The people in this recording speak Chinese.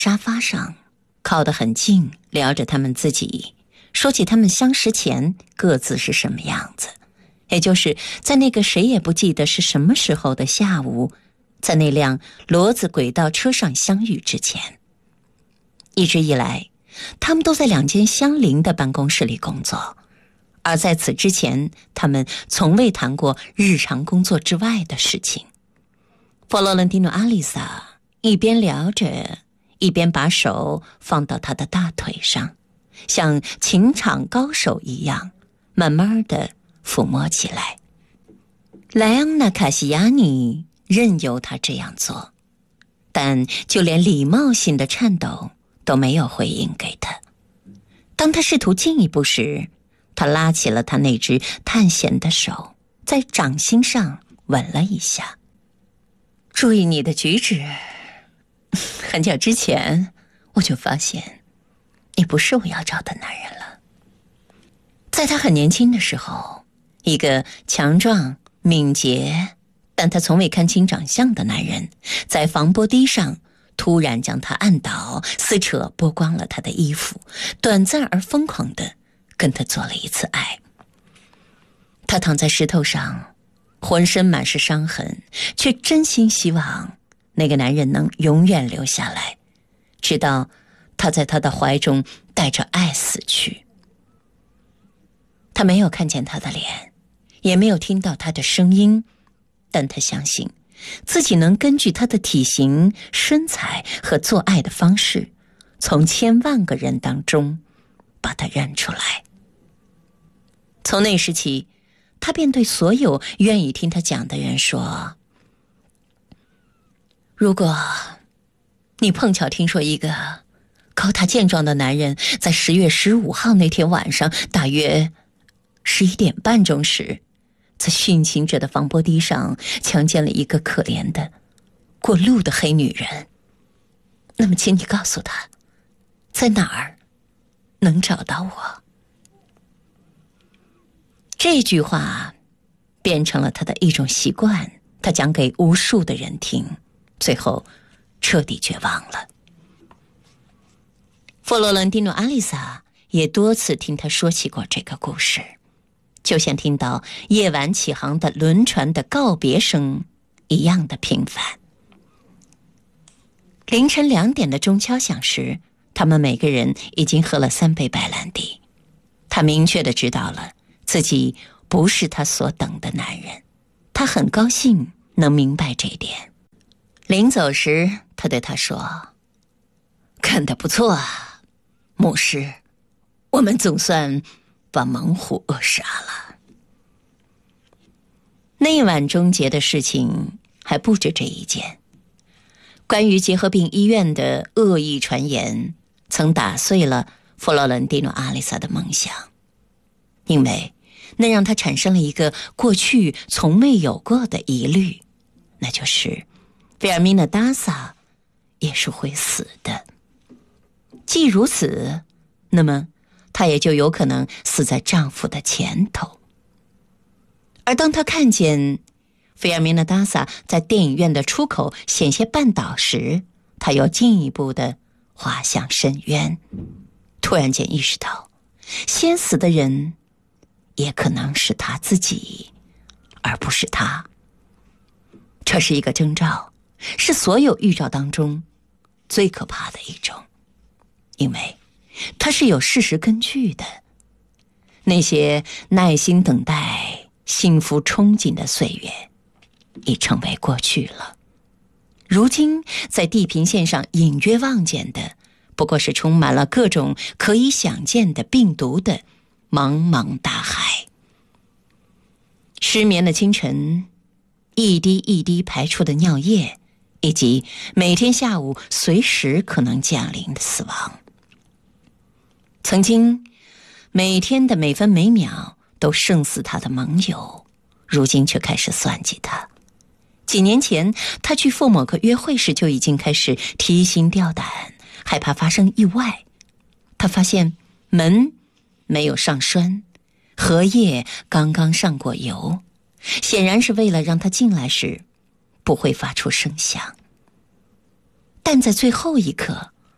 沙发上靠得很近，聊着他们自己，说起他们相识前各自是什么样子，也就是在那个谁也不记得是什么时候的下午，在那辆骡子轨道车上相遇之前。一直以来，他们都在2间相邻的办公室里工作，而在此之前，他们从未谈过日常工作之外的事情。佛罗伦蒂诺·阿丽萨一边聊着，一边把手放到他的大腿上，像情场高手一样，慢慢地抚摸起来。莱昂纳·卡西亚尼任由他这样做，但就连礼貌性的颤抖都没有回应给他。当他试图进一步时，他拉起了他那只探险的手，在掌心上吻了一下。注意你的举止，很久之前我就发现你不是我要找的男人了。在他很年轻的时候，一个强壮敏捷但他从未看清长相的男人，在防波堤上突然将他按倒，撕扯剥光了他的衣服，短暂而疯狂地跟他做了一次爱。他躺在石头上，浑身满是伤痕，却真心希望那个男人能永远留下来，直到他在他的怀中带着爱死去。他没有看见他的脸，也没有听到他的声音，但他相信自己能根据他的体型、身材和做爱的方式，从千万个人当中把他认出来。从那时起，他便对所有愿意听他讲的人说，如果你碰巧听说一个高大健壮的男人在10月15号那天晚上大约11点半钟时，在殉情者的防波堤上强奸了一个可怜的过路的黑女人，那么请你告诉他，在哪儿能找到我。这句话变成了他的一种习惯，他讲给无数的人听，最后彻底绝望了。佛罗伦蒂诺·阿丽萨也多次听他说起过这个故事，就像听到夜晚起航的轮船的告别声一样的平凡。凌晨2点的钟敲响时，他们每个人已经喝了3杯白兰地。他明确地知道了自己不是他所等的男人，他很高兴能明白这一点。临走时，他对他说，干得不错啊，牧师，我们总算把猛虎扼杀了。那晚终结的事情还不止这一件。关于结核病医院的恶意传言曾打碎了佛罗伦蒂诺·阿丽萨的梦想，因为那让他产生了一个过去从未有过的疑虑，那就是费尔米娜·达萨也是会死的。既如此，那么她也就有可能死在丈夫的前头。而当她看见费尔米娜·达萨在电影院的出口险些绊倒时，她又进一步的滑向深渊，突然间意识到，先死的人也可能是她自己，而不是她。这是一个征兆，是所有预兆当中最可怕的一种，因为它是有事实根据的。那些耐心等待、幸福憧憬的岁月已成为过去了。如今在地平线上隐约望见的，不过是充满了各种可以想见的病毒的茫茫大海。失眠的清晨，一滴一滴排出的尿液，以及每天下午随时可能降临的死亡。曾经每天的每分每秒都胜似他的盟友，如今却开始算计他。几年前他去赴某个约会时就已经开始提心吊胆，害怕发生意外。他发现门没有上栓，荷叶刚刚上过油，显然是为了让他进来时不会发出声响。但在最后一刻，